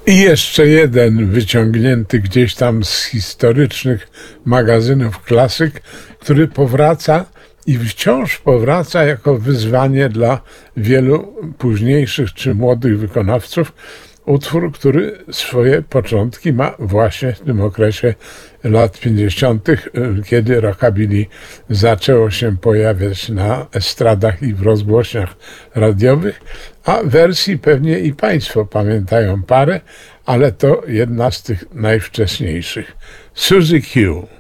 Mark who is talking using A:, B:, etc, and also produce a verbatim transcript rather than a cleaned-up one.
A: I jeszcze jeden wyciągnięty gdzieś tam z historycznych magazynów klasyk, który powraca i wciąż powraca jako wyzwanie dla wielu późniejszych czy młodych wykonawców. Utwór, który swoje początki ma właśnie w tym okresie lat pięćdziesiątych, kiedy rockabilly zaczęło się pojawiać na estradach i w rozgłośniach radiowych, a wersji pewnie i Państwo pamiętają parę, ale to jedna z tych najwcześniejszych. Suzy Q.